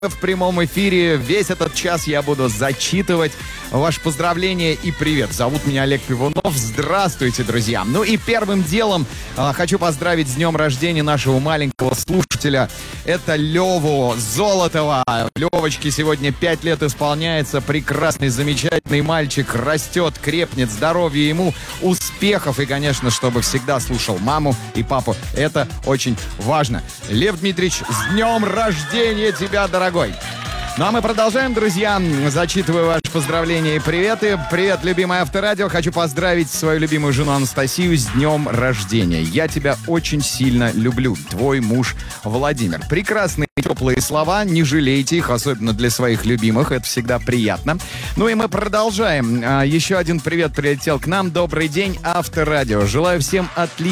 В прямом эфире весь этот час я буду зачитывать ваши поздравления и привет. Зовут меня Олег Пивунов. Здравствуйте, друзья. Ну и первым делом хочу поздравить с днем рождения нашего маленького слушателя. Это Леву Золотова. Левочке сегодня 5 лет исполняется. Прекрасный, замечательный мальчик. Растет, крепнет. Здоровья ему, успехов. И, конечно, чтобы всегда слушал маму и папу. Это очень важно. Лев Дмитриевич, с днем рождения тебя, дорогой. Ну а мы продолжаем, друзья. Зачитываю ваши поздравления и приветы. Привет, любимое Авторадио. Хочу поздравить свою любимую жену Анастасию с днем рождения. Я тебя очень сильно люблю. Твой муж Владимир. Прекрасные теплые слова. Не жалейте их, особенно для своих любимых. Это всегда приятно. Ну и мы продолжаем. Еще один привет прилетел к нам. Добрый день, Авторадио. Желаю всем отличного